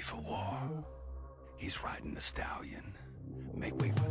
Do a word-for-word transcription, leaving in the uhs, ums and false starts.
for war. He's riding the stallion. Make way for